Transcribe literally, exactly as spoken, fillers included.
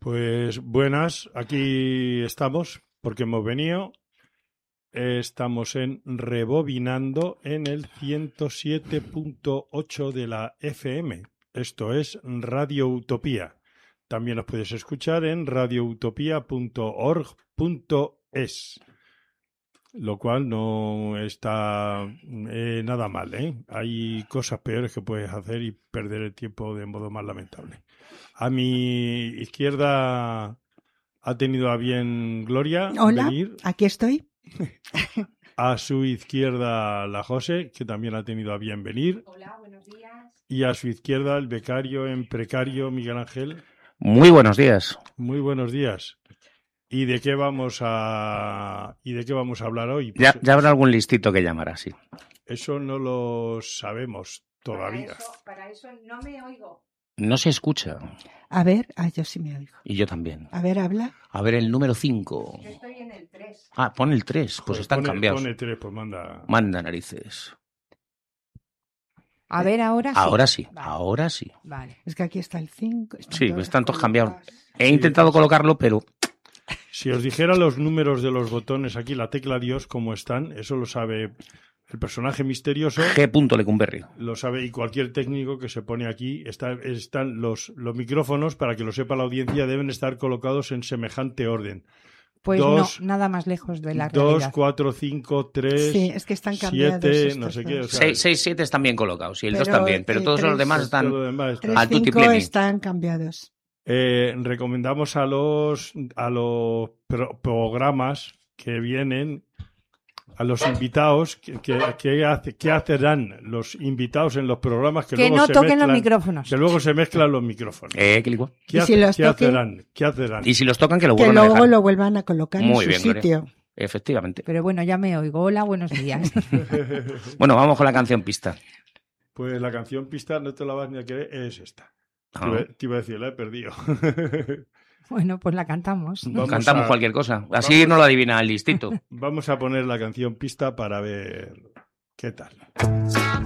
Pues buenas, aquí estamos, porque hemos venido. Estamos en Rebobinando en el ciento siete punto ocho de la F M. Esto es Radio Utopía. También nos puedes escuchar en radio utopía punto org punto es. Lo cual no está eh, nada mal, ¿eh? Hay cosas peores que puedes hacer y perder el tiempo de modo más lamentable. A mi izquierda ha tenido a bien Gloria Hola, venir. Aquí estoy. A su izquierda la José, que también ha tenido a bien venir. Hola, buenos días. Y a su izquierda el becario en precario Miguel Ángel. Muy buenos días. Muy buenos días. ¿Y de qué vamos a y de qué vamos a hablar hoy? Pues Ya, ya habrá algún listito que llamará, sí. Eso no lo sabemos todavía. Para eso, para eso no me oigo. No se escucha. A ver, ah, yo sí me oigo. Y yo también. A ver, habla. A ver, el número cinco. Yo estoy en el tres. Ah, pon el tres. Pues Joder, están pone, cambiados. Pone tres, pues manda. Manda narices. A ver, ahora sí. Ahora sí, Vale. ahora sí. Vale. Es que aquí está el cinco. Sí, están todos cambiados. He Sí, intentado pasa. colocarlo, pero Si os dijera los números de los botones aquí, la tecla Dios, cómo están, eso lo sabe el personaje misterioso. G. Lecumberri. Lo sabe, y cualquier técnico que se pone aquí, está, están los, los micrófonos, para que lo sepa la audiencia, deben estar colocados en semejante orden. Pues Dos- no, nada más lejos de la Dos, realidad. cuatro, cinco, tres, Sí, es que están cambiados. siete, estos no sé dos. qué. O sea, seis, seis, siete están bien colocados y el dos Pero, también, pero eh, todos los tres- demás todo están... lo demás está- Tres, al tutti cinco pleni. están cambiados. Eh, recomendamos a los a los pro- programas que vienen, a los invitados, que, que, que hace, ¿qué hacerán los invitados en los programas que, Que luego no se toquen los mezclan- micrófonos. Que luego se mezclan los micrófonos. Eh, que igual. ¿Qué, y hace- si los qué toquen- hacerán? ¿Qué hacerán? Y si los tocan, que lo Que vuelvan a luego dejar. lo vuelvan a colocar Muy en bien, su Gloria. sitio. Efectivamente. Pero bueno, ya me oigo. Hola, buenos días. Bueno, vamos con la canción pista. Pues la canción pista, no te la vas ni a querer, es esta. Te, Ah. iba, te iba a decir, la he perdido. Bueno, pues la cantamos. Vamos Cantamos a- cualquier cosa. Así vamos- no lo adivina el listito. Vamos a poner la canción pista para ver qué tal.